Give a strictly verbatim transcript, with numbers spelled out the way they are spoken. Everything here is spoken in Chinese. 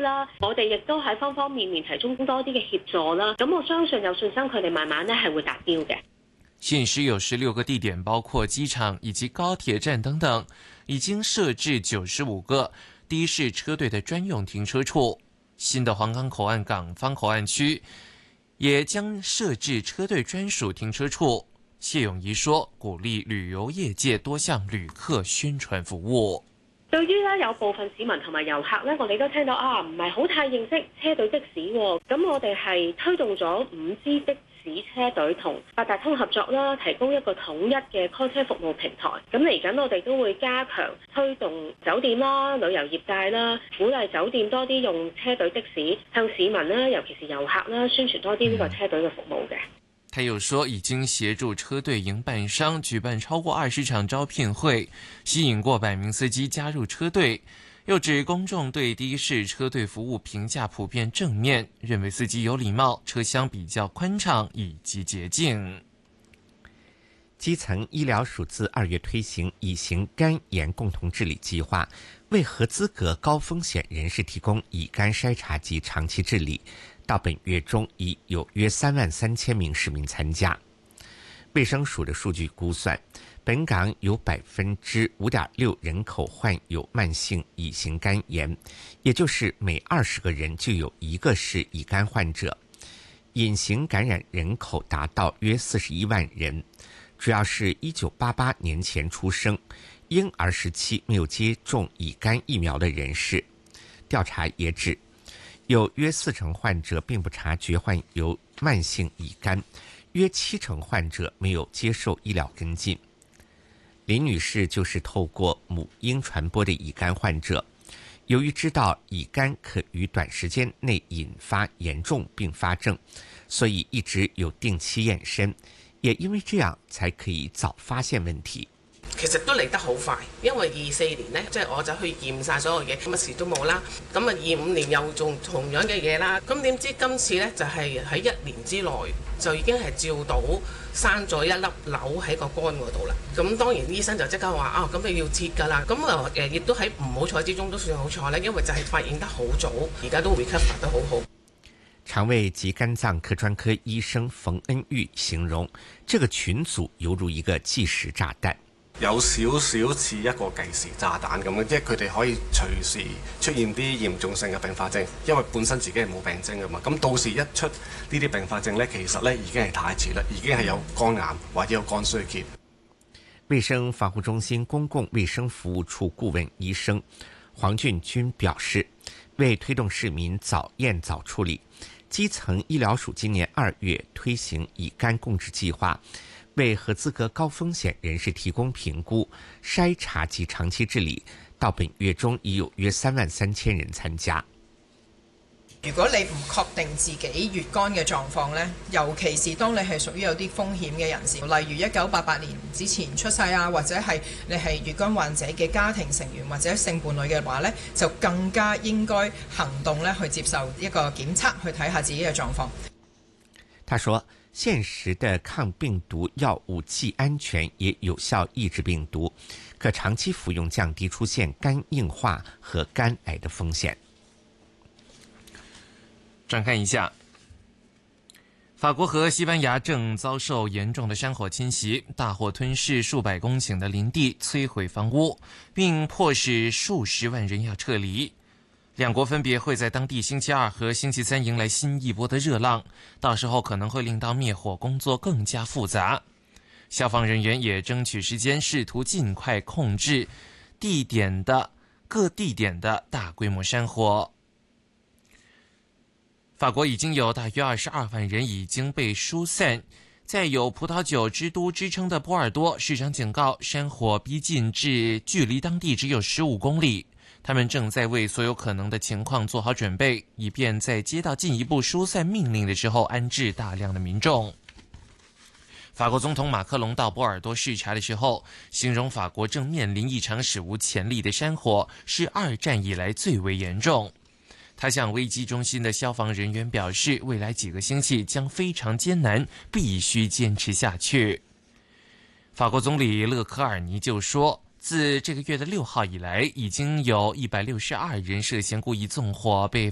啦。我哋亦都喺方方面面提供多啲嘅協助啦。咁我相信有信心佢哋慢慢咧係會達標嘅。 現時有十六個地點，包括機場以及高鐵站等等，已經設置九十五個的士車隊的專用停車處。新的皇崗口岸港方口岸區也將設置車隊專屬停車處。謝永儀說，鼓勵旅遊業界多向旅客宣傳服務。 對於咧有部分市民同埋遊客咧，我哋都聽到啊，唔係好太認識車隊的士喎。咁我哋係推動咗五支的士車隊同八達通合作啦，提供一個統一嘅 call 車服務平台。咁嚟緊我哋都會加強推動酒店啦、旅遊業界啦，鼓勵酒店多啲用車隊的士，向市民啦，尤其是遊客啦，宣傳多啲呢個車隊嘅服務嘅。 他又說，已經協助車隊營辦商舉辦超過二十場招聘會，吸引過百名司機加入車隊。又指公眾對的士車隊服務評價普遍正面，認為司機有禮貌，車廂比較寬敞以及潔淨。 基層醫療署自二月推行乙型肝炎共同治理計劃，為合資格高風險人士提供乙肝篩查及長期治理。到本月中已有約三萬三千名市民參加。衛生署的數據估算，本港有百分之五點六人口患有慢性乙型肝炎，也就是每二十個人就有一個是乙肝患者。隱形感染人口達到約四十一萬人，主要是一九八八年前出生、嬰兒時期沒有接種乙肝疫苗的人士。調查也指，有約四成患者並不察覺患有慢性乙肝，約七成患者沒有接受醫療跟進。林女士就是透過母嬰傳播的乙肝患者，由於知道乙肝可於短時間內引發嚴重併發症，所以一直有定期驗身，也因為這樣才可以早發現問題。 其實都嚟得好快，因為二四年呢，即係我就去驗晒所有嘢，乜事都冇啦。咁啊，二五年又做同樣嘅嘢啦。咁點知今次呢，就係喺一年之內就已經係照到生咗一粒瘤喺個肝嗰度啦。咁當然醫生就即刻話啊，咁你要切㗎啦。咁啊誒，亦都喺唔好彩之中都算好彩咧，因為就係發現得好早，而家都 recover 得好好。 腸胃及肝臟科專科醫生馮恩玉形容，這個群組猶如一個計時炸彈。 有少少似一個計時炸彈咁嘅，即係佢哋可以隨時出現啲嚴重性嘅併發症，因為本身自己係冇病徵噶嘛。咁到時一出呢啲併發症呢，其實呢已經係太遲啦，已經係有肝癌或者有肝衰竭。 衛生防護中心公共衛生服務處顧問醫生黃俊軍表示，為推動市民早驗早處理，基層醫療署今年二月推行乙肝共治計劃，為合資格高風險人士提供評估、篩查及長期治理，到本月中已有約三萬三千人參加。 如果你唔確定自己乙肝嘅狀況呢，尤其是當你係屬於有啲風險嘅人士，例如一九八八年之前出世啊，或者係你係乙肝患者嘅家庭成員或者性伴侶嘅話呢，就更加應該行動呢去接受一個檢測，去睇下自己嘅狀況。 他說，現時的抗病毒藥物既安全也有效抑制病毒，可長期服用降低出現肝硬化和肝癌的風險。 轉看一下，法國和西班牙正遭受嚴重的山火侵襲，大火吞噬數百公頃的林地，摧毀房屋，並迫使數十萬人要撤離。兩國分別會在當地星期二和星期三迎來新一波的熱浪，到時候可能會令到滅火工作更加複雜。消防人員也爭取時間，試圖盡快控制地點的各地點的大規模山火。法國已經有大約二十二萬人已經被疏散，在有葡萄酒之都之稱的波爾多，市長警告山火逼近至距離當地只有十五公里，他們正在為所有可能的情況做好準備，以便在接到進一步疏散命令的時候安置大量的民眾。法國總統馬克龍到波爾多視察的時候，形容法國正面臨一場史無前例的山火，是二戰以來最為嚴重。他向危機中心的消防人員表示，未來幾個星期將非常艱難，必須堅持下去。法國總理勒科爾尼就說，自這個月的六號以來，已經有一百六十二人涉嫌故意縱火被